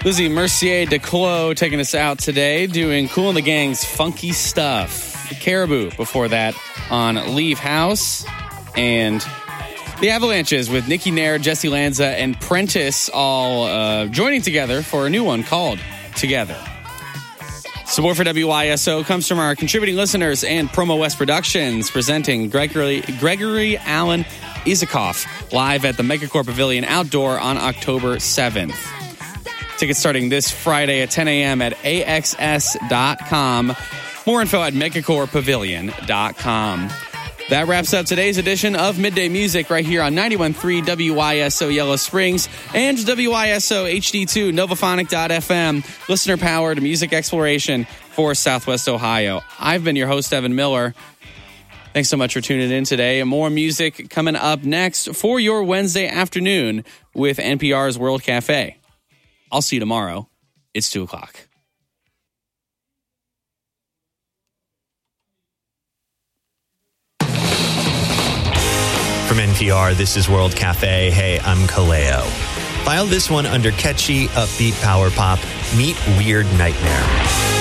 Lizzie Mercier Declos taking us out today, doing Kool and the Gang's Funky Stuff. Caribou before that on Leave House. And the Avalanches with Nikki Nair, Jesse Lanza, and Prentice all joining together for a new one called Together. Support for WYSO comes from our contributing listeners and Promo West Productions, presenting Gregory Allen Isakoff live at the Megacorp Pavilion Outdoor on October 7th. Tickets starting this Friday at 10 a.m. at AXS.com. More info at megacorppavilion.com. That wraps up today's edition of Midday Music right here on 91.3 WYSO Yellow Springs and WYSO HD2 Novaphonic.fm, listener-powered music exploration for Southwest Ohio. I've been your host, Evan Miller. Thanks so much for tuning in today. More music coming up next for your Wednesday afternoon with NPR's World Cafe. I'll see you tomorrow. It's 2 o'clock. From NPR, this is World Cafe. Hey, I'm Kaleo. File this one under catchy, upbeat power pop. Meet Weird Nightmare.